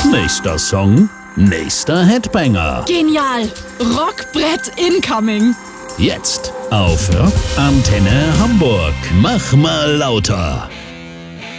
Nächster Song, nächster Headbanger. Genial! Rockbrett incoming! Jetzt auf Rockantenne Hamburg. Mach mal lauter.